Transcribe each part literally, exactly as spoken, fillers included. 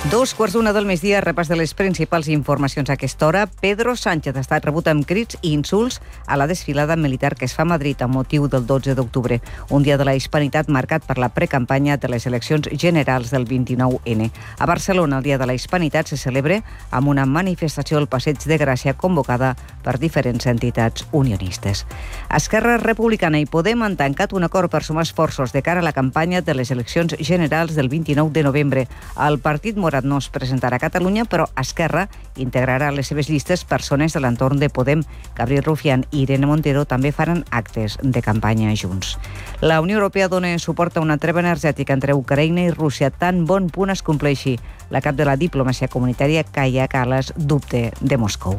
Dos quarts d'una del migdia, repàs de les principals informacions a aquesta hora. Pedro Sánchez ha estat rebut amb crits i insults a la desfilada militar que es fa a Madrid amb motiu del dotze d'octubre, un dia de la hispanitat marcat per la precampanya de les eleccions generals del vint-i-nou ene. A Barcelona, el dia de la hispanitat se celebra amb una manifestació al Passeig de Gràcia convocada per diferents entitats unionistes. Esquerra Republicana i Podem han tancat un acord per sumar esforços de cara a la campanya de les eleccions generals del vint-i-nou de novembre. El Partit Morat no es presentarà a Catalunya, però Esquerra integrarà a les seves llistes persones de l'entorn de Podem. Gabriel Rufián i Irene Montero també faran actes de campanya junts. La Unió Europea dona suport a una treva energètica entre Ucraïna i Rússia tan bon punt es compleixi. La cap de la diplomàcia comunitària, Kaja Kallas, dubte de Moscou.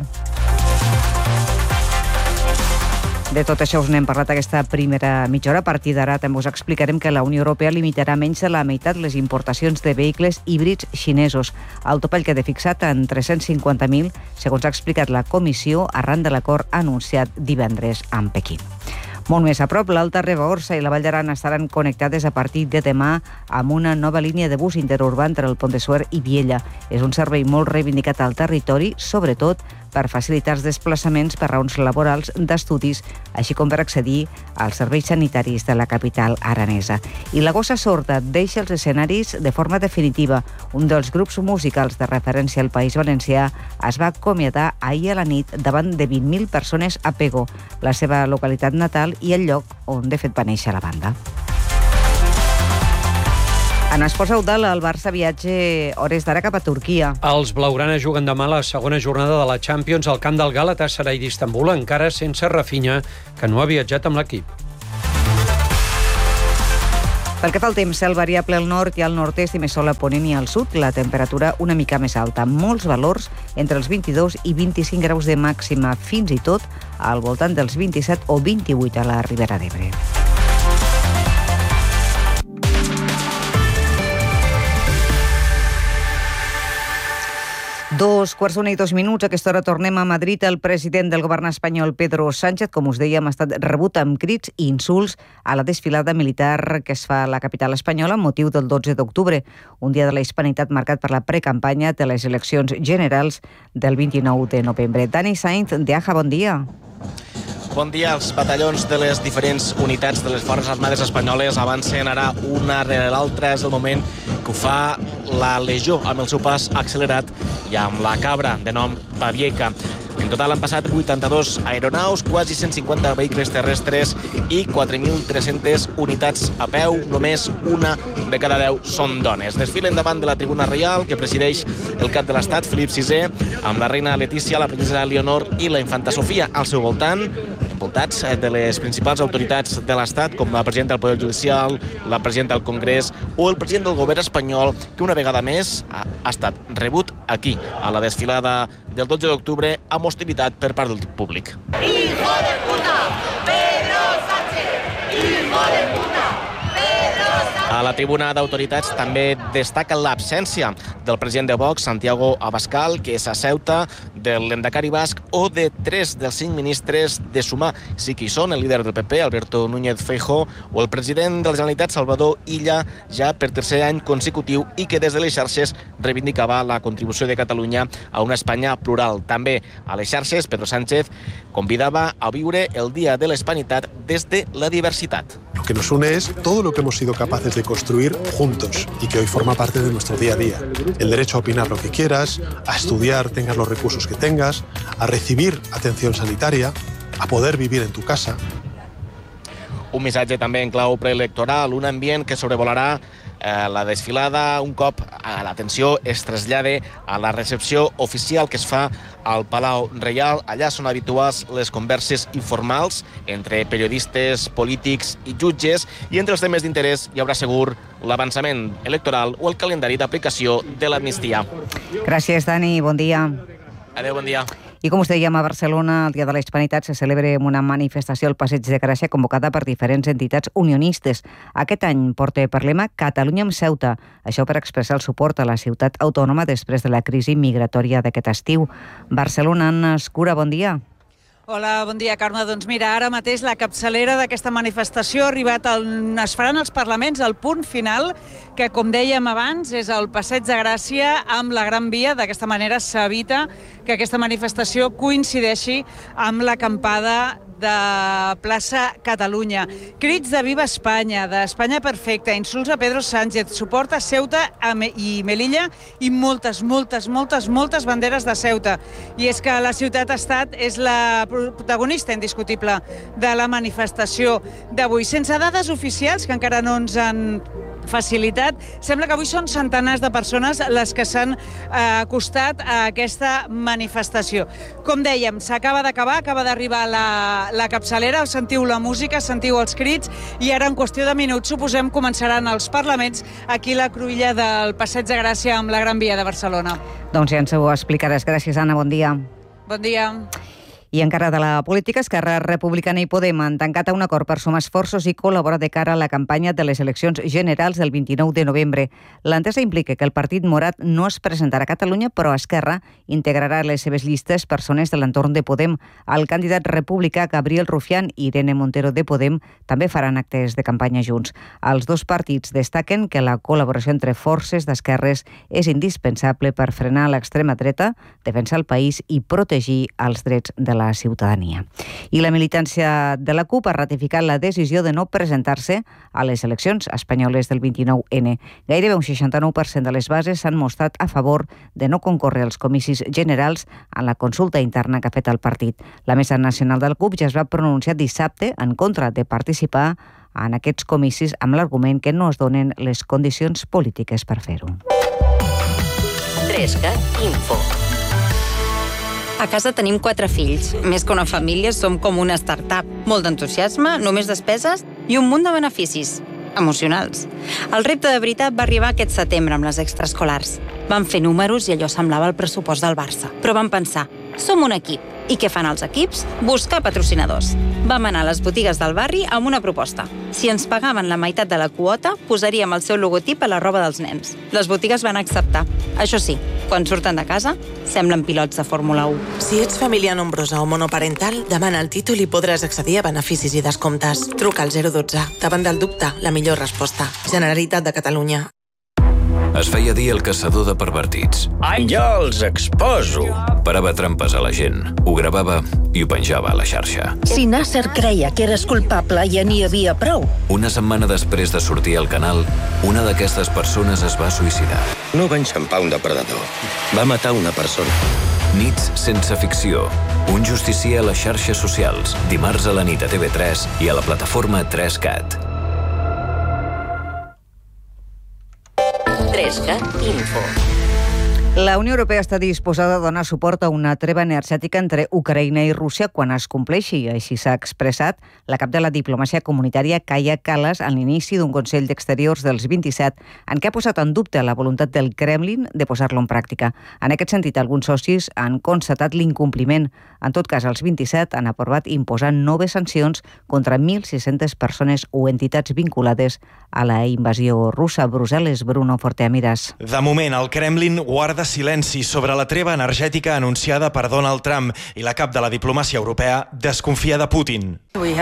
De tot això us n'hem parlat aquesta primera mitja hora. A partir d'ara també us explicarem que la Unió Europea limitarà menys de la meitat les importacions de vehicles híbrids xinesos. El topall queda fixat en tres-cents cinquanta mil, segons ha explicat la Comissió arran de l'acord anunciat divendres amb Pequín. Molt més a prop, l'Alta Ribagorça i la Vall d'Aran estaran connectades a partir de demà amb una nova línia de bus interurbà entre el Pont de Suert i Viella. És un servei molt reivindicat al territori, sobretot per facilitar els desplaçaments per raons laborals, d'estudis, així com per accedir als serveis sanitaris de la capital aranesa. I la Gossa Sorda deixa els escenaris de forma definitiva. Un dels grups musicals de referència al País Valencià es va acomiadar ahir a la nit davant de vint mil persones a Pego, la seva localitat natal i el lloc on de fet va néixer la banda. En esports Eudal, el Barça viatja hores d'ara cap a Turquia. Els blaugranes juguen demà la segona jornada de la Champions al camp del Galatasaray d'Istanbul, encara sense Rafinha, que no ha viatjat amb l'equip. Pel que fa al temps, cel variable al nord i al nord-est i més sol a ponent i al sud, la temperatura una mica més alta. Molts valors entre els vint-i-dos i vint-i-cinc graus de màxima, fins i tot al voltant dels vint-i-set o vint-i-vuit a la Ribera d'Ebre. Dos quarts d'una i dos minuts. A aquesta hora tornem a Madrid. El president del govern espanyol, Pedro Sánchez, com us dèiem, ha estat rebut amb crits i insults a la desfilada militar que es fa a la capital espanyola amb motiu del dotze d'octubre, un dia de la hispanitat marcat per la precampanya de les eleccions generals del vint-i-nou de novembre. Dani Sainz, de A J A, bon dia. Bon dia. Els batallons de les diferents unitats de les Forces Armades espanyoles avancen ara una rere l'altra. És el moment que ho fa la Legió amb el seu pas accelerat i amb la cabra de nom Babieca. En total han passat vuitanta-dos aeronaus, quasi cent cinquanta vehicles terrestres i quatre mil tres-centes unitats a peu. Només una de cada deu són dones. Desfilen davant de la tribuna reial que presideix el cap de l'Estat, Felip sisè, amb la reina Letícia, la princesa Leonor i la infanta Sofia al seu voltant, envoltats de les principals autoritats de l'Estat, com la presidenta del Poder Judicial, la presidenta del Congrés o el president del govern espanyol, que una vegada més ha, ha estat rebut aquí, a la desfilada del dotze d'octubre, amb hostilitat per part del públic. ¡Hijo de puta! ¡Pedro Sánchez! ¡Hijo de puta! ¡Pedro Sánchez! A la tribuna d'autoritats també destaca l'absència del president de Vox, Santiago Abascal, que s'asseuta del l'endacari basc, o de tres dels cinc ministres de Sumar. Sí que hi són el líder del P P, Alberto Núñez Feijóo, o el president de la Generalitat, Salvador Illa, ja per tercer any consecutiu, i que des de les xarxes reivindicava la contribució de Catalunya a una Espanya plural. També a les xarxes, Pedro Sánchez convidava a viure el Dia de la Hispanitat des de la diversitat. Lo que nos une es todo lo que hemos sido capaces de construir juntos y que hoy forma parte de nuestro día a día. El derecho a opinar lo que quieras, a estudiar, tengas los recursos que tengas, a recibir atención sanitaria, a poder vivir en tu casa. Un missatge també en clau preelectoral, un ambient que sobrevolarà eh, la desfilada un cop a l'atenció es trasllade a la recepció oficial que es fa al Palau Reial. Allà són habituals les converses informals entre periodistes, polítics i jutges, i entre els temes d'interès hi haurà segur l'avançament electoral o el calendari d'aplicació de l'amnistia. Gràcies, Dani. Bon dia. Adéu, bon dia. I com us dèiem, a Barcelona, el Dia de la Hispanitat se celebra amb una manifestació al Passeig de Gràcia convocada per diferents entitats unionistes. Aquest any porta per lema Catalunya amb Ceuta, això per expressar el suport a la ciutat autònoma després de la crisi migratòria d'aquest estiu. Barcelona, Anna Escura, bon dia. Hola, bon dia, Carme. Doncs mira, ara mateix la capçalera d'aquesta manifestació ha arribat, al... es faran els parlaments al punt final, que com dèiem abans és el Passeig de Gràcia amb la Gran Via. D'aquesta manera s'evita que aquesta manifestació coincideixi amb l'acampada de plaça Catalunya. Crits de Viva Espanya, d'Espanya Perfecta, insults a Pedro Sánchez, suport a Ceuta i Melilla i moltes, moltes, moltes, moltes banderes de Ceuta. I és que la ciutat-estat és la protagonista indiscutible de la manifestació d'avui. Sense dades oficials, que encara no ens han facilitat, sembla que avui són centenars de persones les que s'han acostat a aquesta manifestació. Com dèiem, s'acaba d'acabar, acaba d'arribar la, la capçalera, sentiu la música, sentiu els crits, i ara en qüestió de minuts, suposem, començaran els parlaments aquí a la cruïlla del Passeig de Gràcia amb la Gran Via de Barcelona. Doncs ja ens ho explicaràs. Gràcies, Anna. Bon dia. Bon dia. I encara de la política, Esquerra Republicana i Podem han tancat un acord per sumar esforços i col·laborar de cara a la campanya de les eleccions generals del vint-i-nou de novembre. L'entesa implica que el Partit Morat no es presentarà a Catalunya, però Esquerra integrarà les seves llistes persones de l'entorn de Podem. El candidat republicà Gabriel Rufián i Irene Montero de Podem també faran actes de campanya junts. Els dos partits destaquen que la col·laboració entre forces d'esquerres és indispensable per frenar l'extrema dreta, defensar el país i protegir els drets de la la ciutadania. I la militància de la CUP ha ratificat la decisió de no presentar-se a les eleccions espanyoles del vint-i-nou ene. Gairebé un seixanta-nou per cent de les bases s'han mostrat a favor de no concórrer als comicis generals en la consulta interna que ha fet el partit. La Mesa Nacional de la CUP ja es va pronunciar dissabte en contra de participar en aquests comicis amb l'argument que no es donen les condicions polítiques per fer-ho. Tresca Info. A casa tenim quatre fills. Més que una família, som com una startup. Molt d'entusiasme, només despeses i un munt de beneficis emocionals. El repte de veritat va arribar aquest setembre amb les extraescolars. Vam fer números i allò semblava el pressupost del Barça. Però vam pensar, som un equip. I què fan els equips? Buscar patrocinadors. Vam anar a les botigues del barri amb una proposta. Si ens pagaven la meitat de la quota, posaríem el seu logotip a la roba dels nens. Les botigues van acceptar. Això sí, quan surten de casa, semblen pilots de Fórmula u. Si ets família nombrosa o monoparental, demana el títol i podràs accedir a beneficis i descomptes. Truca al zero dotze. Davant del dubte, la millor resposta. Generalitat de Catalunya. Es feia dir el caçador de pervertits. Jo els exposo. Parava trampes a la gent, ho gravava i ho penjava a la xarxa. Si Nasser creia que eres culpable, ja n'hi havia prou. Una setmana després de sortir al canal, una d'aquestes persones es va suïcidar. No va enxampar un depredador. Va matar una persona. Nits sense ficció. Un justicier a les xarxes socials. Dimarts a la nit a T V tres i a la plataforma tres cat. Tresca Info. La Unió Europea està disposada a donar suport a una treva energètica entre Ucraïna i Rússia quan es compleixi. Així s'ha expressat la cap de la diplomàcia comunitària Kaja Kallas a l'inici d'un Consell d'Exteriors dels vint-i-set en què ha posat en dubte la voluntat del Kremlin de posar-lo en pràctica. En aquest sentit, alguns socis han constatat l'incompliment. En tot cas, els vint-i-set han aprovat imposar noves sancions contra mil sis-centes persones o entitats vinculades a la invasió russa. Brussel·les, Bruno Forteamiras. De moment, el Kremlin guarda silenci sobre la treva energètica anunciada per Donald Trump i la cap de la diplomàcia europea desconfia de Putin.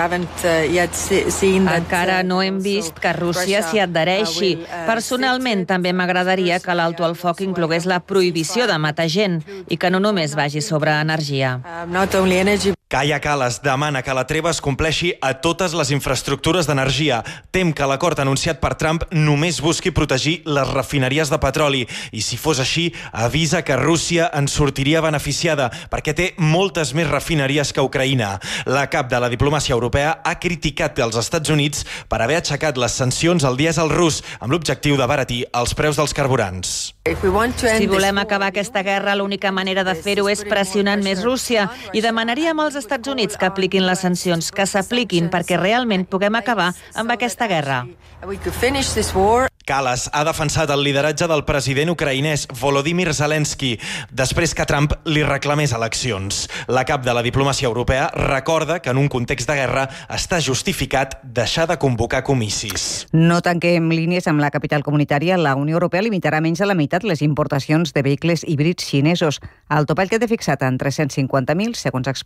Encara no hem vist que Rússia s'hi adhereixi. Personalment, també m'agradaria que l'alto al foc inclogués la prohibició de matar gent i que no només vagi sobre energia. Kaja Kallas demana que la treva es compleixi a totes les infraestructures d'energia. Tem que l'acord anunciat per Trump només busqui protegir les refineries de petroli i, si fos així, avisa que Rússia en sortiria beneficiada perquè té moltes més refineries que Ucraïna. La cap de la diplomàcia europea ha criticat els Estats Units per haver aixecat les sancions al dièsel rus amb l'objectiu d'abaratir els preus dels carburants. Si volem acabar aquesta guerra, l'única manera de fer-ho és pressionant més Rússia i demanaríem als Estats Units que apliquin les sancions, que s'apliquin perquè realment puguem acabar amb aquesta guerra. Kallas ha defensat el lideratge del president ucraïnès Volodymyr Zelensky després que Trump li reclamés eleccions. La cap de la diplomàcia europea recorda que en un context de guerra està justificat deixar de convocar comicis. No tanquem línies amb la capital comunitària. La Unió Europea limitarà menys a la meitat les importacions de vehicles híbrids xinesos. El topall que té fixat en tres-cents cinquanta mil, segons ha explicat la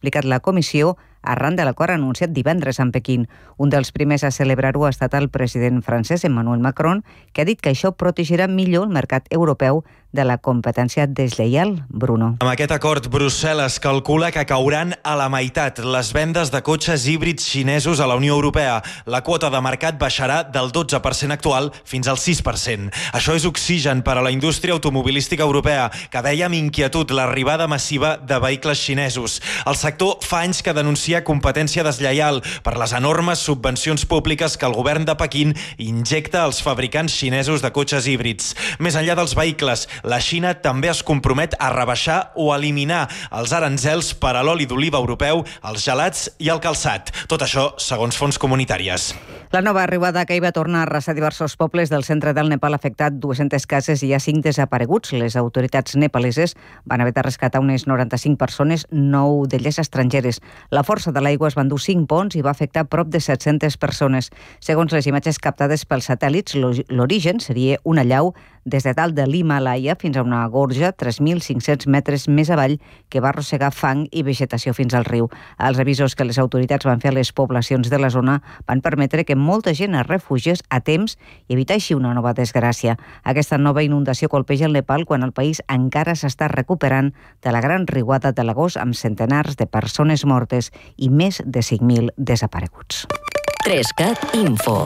comissió arran de l'acord anunciat divendres en Pequín. Un dels primers a celebrar-ho ha estat el president francès Emmanuel Macron, que ha dit que això protegirà millor el mercat europeu de la competència deslleial. Bruno. Amb aquest acord, Brussel·les calcula que cauran a la meitat les vendes de cotxes híbrids xinesos a la Unió Europea. La quota de mercat baixarà del dotze per cent actual fins al sis per cent. Això és oxigen per a la indústria automobilística europea, que veia amb inquietud l'arribada massiva de vehicles xinesos. El sector fa anys que denuncia competència deslleial per les enormes subvencions públiques que el govern de Pequín injecta als fabricants xinesos de cotxes híbrids. Més enllà dels vehicles, la Xina també es compromet a rebaixar o eliminar els aranzels per a l'oli d'oliva europeu, els gelats i el calçat. Tot això segons fonts comunitàries. La nova arribada que hi va tornar a arrasar diversos pobles del centre del Nepal ha afectat dues-centes cases i hi ha cinc desapareguts. Les autoritats nepaleses van haver de rescatar unes noranta-cinc persones, nou d'elles estrangeres. La força de l'aigua es va endur cinc ponts i va afectar prop de set-centes persones. Segons les imatges captades pels satèl·lits, l'origen seria una llau des de dalt de l'Himalaya fins a una gorja tres mil cinc-cents metres més avall que va arrossegar fang i vegetació fins al riu. Els avisos que les autoritats van fer a les poblacions de la zona van permetre que molta gent es refugiés a temps i evitar així una nova desgràcia. Aquesta nova inundació colpeja el Nepal quan el país encara s'està recuperant de la gran riuada de l'agost amb centenars de persones mortes i més de cinc mil desapareguts. Trescat Info.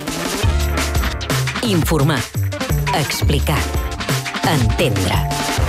Informar. Explicar. Entendre.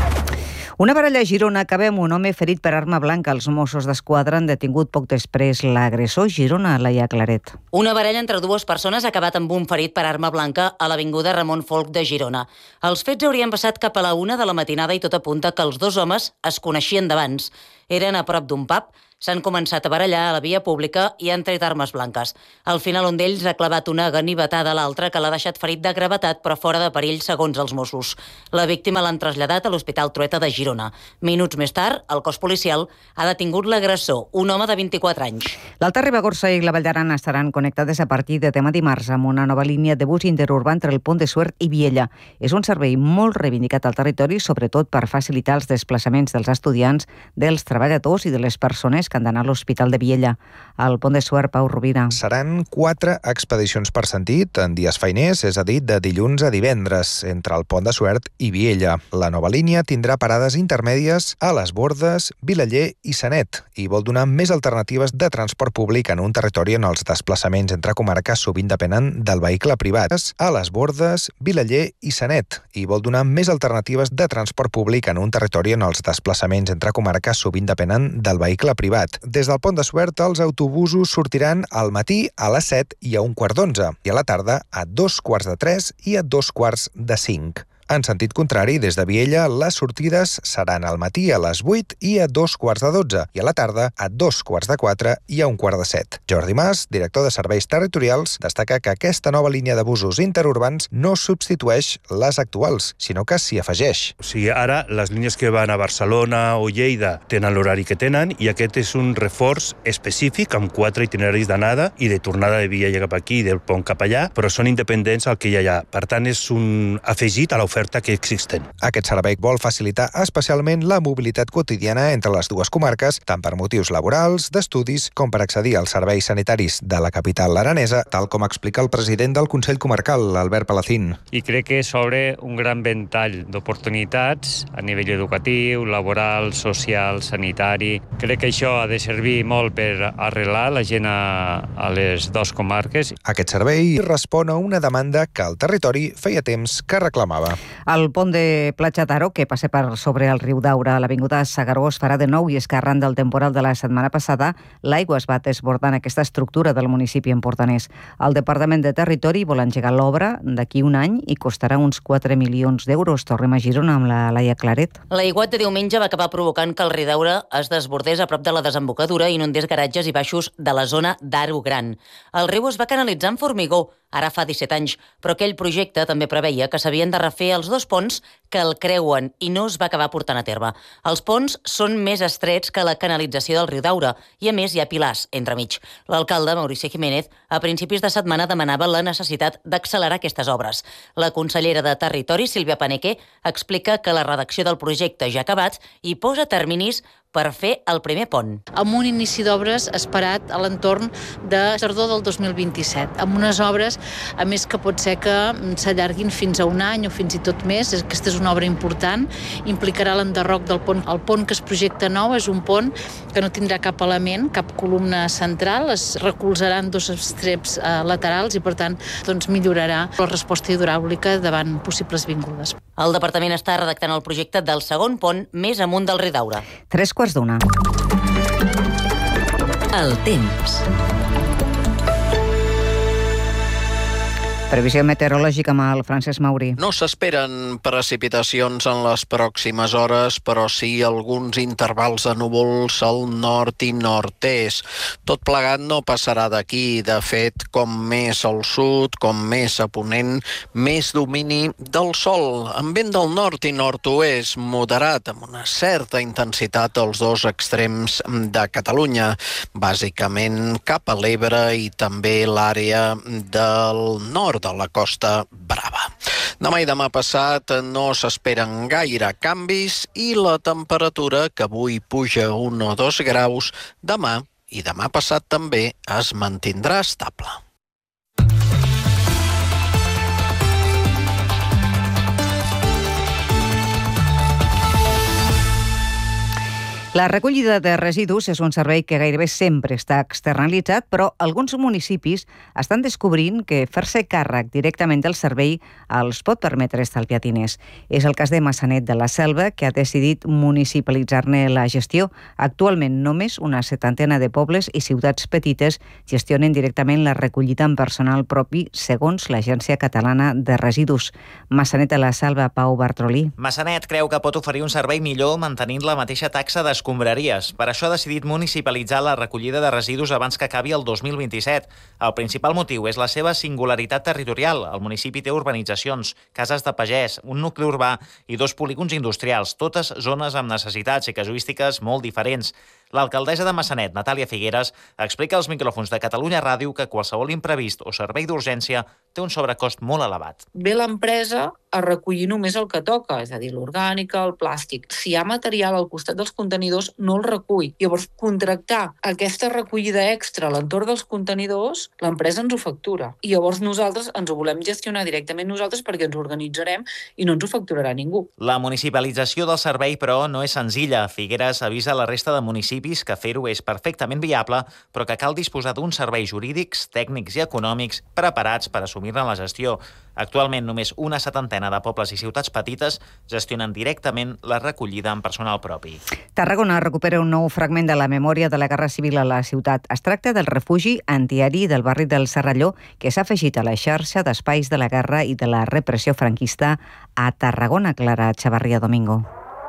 Una baralla a Girona acaba amb un home ferit per arma blanca. Els Mossos d'Esquadra han detingut poc després l'agressor. Girona, Laia Claret. Una baralla entre dues persones ha acabat amb un ferit per arma blanca a l'avinguda Ramon Folch de Girona. Els fets haurien passat cap a la una de la matinada i tot apunta que els dos homes es coneixien d'abans. Eren a prop d'un pub, s'han començat a barallar a la via pública i han tret armes blanques. Al final un d'ells ha clavat una ganivetada a l'altre que l'ha deixat ferit de gravetat però fora de perill segons els Mossos. La víctima l'han traslladat a l'Hospital Trueta de Girona. Minuts més tard, el cos policial ha detingut l'agressor, un home de vint-i-quatre anys. L'Alta Ribagorça i la Vall d'Aran estaran connectades a partir de demà dimarts amb una nova línia de bus interurbà entre el Pont de Suert i Viella. És un servei molt reivindicat al territori, sobretot per facilitar els desplaçaments dels estudiants, dels treballadors i de les persones que han d'anar a l'Hospital de Viella. Al Pont de Suert, Pau Rovira. Seran quatre expedicions per sentit en dies feiners, és a dir, de dilluns a divendres, entre el Pont de Suert i Viella. La nova línia tindrà parades intermèdies a Les Bordes, Vilaller i Sanet i vol donar més alternatives de transport públic en un territori on els desplaçaments entre comarques sovint depenen del vehicle privat. A Les Bordes, Vilaller i Sanet i vol donar més alternatives de transport públic en un territori on els desplaçaments entre comarques sovint depenen del vehicle privat. Des del Pont de Suert, els autobusos sortiran al matí a les set i a un quart d'onze i a la tarda a dos quarts de tres i a dos quarts de cinc. En sentit contrari, des de Viella, les sortides seran al matí a les vuit i a dos quarts de dotze i a la tarda a dos quarts de quatre i a un quart de set. Jordi Mas, director de Serveis Territorials, destaca que aquesta nova línia de busos interurbans no substitueix les actuals, sinó que s'hi afegeix. O sigui, ara les línies que van a Barcelona o Lleida tenen l'horari que tenen i aquest és un reforç específic amb quatre itineraris d'anada i de tornada de Viella cap aquí i del pont cap allà, però són independents al que hi ha allà. Per tant, és un afegit a l'oferta que existen. Aquest servei vol facilitar especialment la mobilitat quotidiana entre les dues comarques, tant per motius laborals, d'estudis, com per accedir als serveis sanitaris de la capital aranesa, tal com explica el president del Consell Comarcal, Albert Palacín. I crec que s'obre un gran ventall d'oportunitats a nivell educatiu, laboral, social, sanitari. Crec que això ha de servir molt per arrelar la gent a, a les dues comarques. Aquest servei respon a una demanda que el territori feia temps que reclamava. El pont de Platja d'Aro, que passa per sobre el riu Daura a l'avinguda S'Agaró, es farà de nou i és que arran del temporal de la setmana passada l'aigua es va desbordant aquesta estructura del municipi empordanès. El Departament de Territori vol engegar l'obra d'aquí un any i costarà uns quatre milions d'euros. Tornem a Girona amb la Laia Claret. L'aiguat de diumenge va acabar provocant que el riu Daura es desbordés a prop de la desembocadura i inundés garatges i baixos de la zona d'Aro Gran. El riu es va canalitzar amb formigó, ara fa disset anys, però aquell projecte també preveia que s'havien de refer els dos ponts que el creuen i no es va acabar portant a terme. Els ponts són més estrets que la canalització del riu Daura i, a més, hi ha pilars entremig. L'alcalde, Mauricio Jiménez, a principis de setmana demanava la necessitat d'accelerar aquestes obres. La consellera de Territori, Sílvia Paneque, explica que la redacció del projecte ja ha acabat i posa terminis per fer el primer pont. Amb un inici d'obres esperat a l'entorn de tardor del dos mil vint-i-set, amb unes obres, a més que pot ser que s'allarguin fins a un any o fins i tot més. Aquesta és una obra important, implicarà l'enderroc del pont. El pont que es projecta nou és un pont que no tindrà cap element, cap columna central, es recolzaran dos estreps eh, laterals i, per tant, doncs, millorarà la resposta hidràulica davant possibles vingudes. El departament està redactant el projecte del segon pont més amunt del Ridaura. Tres quarts d'una. El temps. Previsió meteorològica amb el Francesc Mauri. No s'esperen precipitacions en les pròximes hores, però sí alguns intervals de núvols al nord i nord-est. Tot plegat no passarà d'aquí. De fet, com més al sud, com més a ponent, més domini del sol. En vent del nord i nord-oest, moderat, amb una certa intensitat als dos extrems de Catalunya, bàsicament cap a l'Ebre i també l'àrea del nord de la Costa Brava. Demà i demà passat no s'esperen gaire canvis i la temperatura, que avui puja un o dos graus, demà i demà passat també es mantindrà estable. La recollida de residus és un servei que gairebé sempre està externalitzat, però alguns municipis estan descobrint que fer-se càrrec directament del servei els pot permetre estalviar diners. És el cas de Massanet de la Selva, que ha decidit municipalitzar-ne la gestió. Actualment, només una setantena de pobles i ciutats petites gestionen directament la recollida amb personal propi, segons l'Agència Catalana de Residus. Massanet de la Selva, Pau Bartrolí. Massanet creu que pot oferir un servei millor mantenint la mateixa taxa d'escombraries. Per això ha decidit municipalitzar la recollida de residus abans que acabi el dos mil vint-i-set. El principal motiu és la seva singularitat territorial. El municipi té urbanitzacions, cases de pagès, un nucli urbà i dos polígons industrials, totes zones amb necessitats i casuístiques molt diferents. L'alcaldessa de Massanet, Natàlia Figueres, explica als micròfons de Catalunya Ràdio que qualsevol imprevist o servei d'urgència té un sobrecost molt elevat. Ve l'empresa a recollir només el que toca, és a dir, l'orgànica, el plàstic. Si hi ha material al costat dels contenidors, no el recull. Llavors, contractar aquesta recollida extra a l'entorn dels contenidors, l'empresa ens ho factura. I llavors nosaltres ens ho volem gestionar directament nosaltres perquè ens organitzarem i no ens ho facturarà ningú. La municipalització del servei, però, no és senzilla. Figueres avisa la resta de municipis que fer-ho és perfectament viable, però que cal disposar d'uns serveis jurídics, tècnics i econòmics preparats per assumir-ne la gestió. Actualment, només una setantena de pobles i ciutats petites gestionen directament la recollida amb personal propi. Tarragona recupera un nou fragment de la memòria de la Guerra Civil a la ciutat. Es tracta del refugi antiaeri del barri del Serralló, que s'ha afegit a la xarxa d'espais de la guerra i de la repressió franquista a Tarragona. Clara Chavarria Domingo.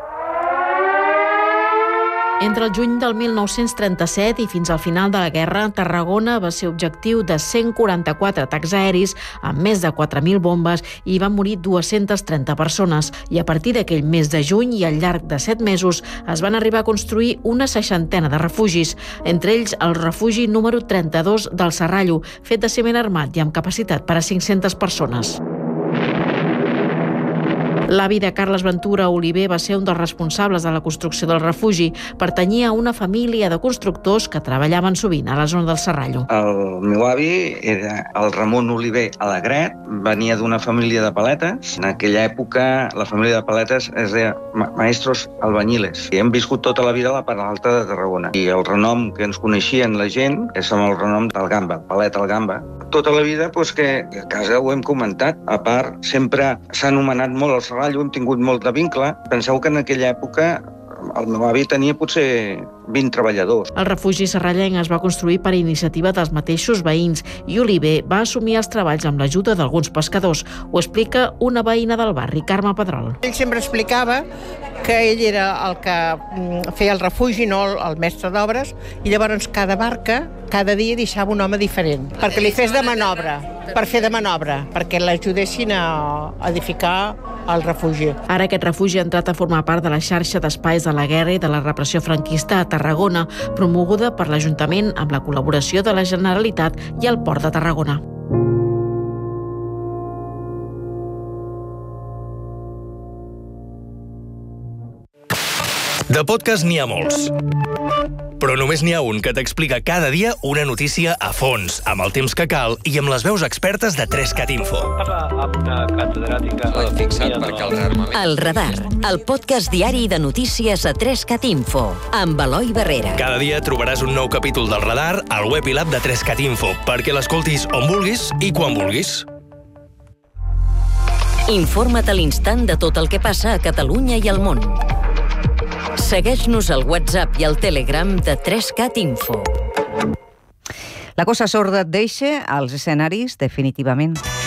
Entre el juny del mil nou-cents trenta-set i fins al final de la guerra, Tarragona va ser objectiu de cent quaranta-quatre atacs aeris amb més de quatre mil bombes i van morir dues-centes trenta persones. I a partir d'aquell mes de juny i al llarg de set mesos es van arribar a construir una seixantena de refugis, entre ells el refugi número trenta-dos del Serrallo, fet de ciment armat i amb capacitat per a cinc-centes persones. L'avi de Carles Ventura, Oliver, va ser un dels responsables de la construcció del refugi. Pertanyia a una família de constructors que treballaven sovint a la zona del Serrallo. El meu avi era el Ramon Oliver Alegret, venia d'una família de paletes. En aquella època la família de paletes es deia maestros albañiles. I hem viscut tota la vida a la part alta de Tarragona. I el renom que ens coneixien la gent és amb el renom del Gamba, palet al Gamba. Tota la vida, doncs, que a casa ho hem comentat. A part, sempre s'ha anomenat molt el Serrallo, hem tingut molt de vincle. Penseu que en aquella època el meu avi tenia potser vint treballadors. El refugi serrallenc es va construir per iniciativa dels mateixos veïns i Oliver va assumir els treballs amb l'ajuda d'alguns pescadors. Ho explica una veïna del barri, Carme Pedrol. Ell sempre explicava que ell era el que feia el refugi, no el mestre d'obres, i llavors cada barca cada dia deixava un home diferent, perquè li fes de manobra, per fer de manobra, perquè l'ajudessin a edificar el refugi. Ara aquest refugi ha entrat a formar part de la xarxa d'espais de la guerra i de la repressió franquista a Tarragona, promoguda per l'Ajuntament amb la col·laboració de la Generalitat i el Port de Tarragona. De podcast n'hi ha molts. Però només n'hi ha un que t'explica cada dia una notícia a fons, amb el temps que cal i amb les veus expertes de tres cat info. El Radar, el podcast diari de notícies a tres cat info, amb Eloi Barrera. Cada dia trobaràs un nou capítol del Radar al web i l'app de tres cat info, perquè l'escoltis on vulguis i quan vulguis. Informa't a l'instant de tot el que passa a Catalunya i al món. Segueix-nos al WhatsApp i al Telegram de tres cat info. La cosa sorda et deixa als escenaris definitivament.